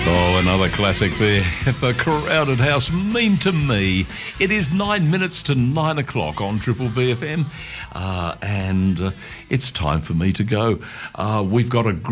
Oh, another classic there. The Crowded House, Mean to Me. It is 9 minutes to 9 o'clock on Triple BFM, and it's time for me to go. We've got a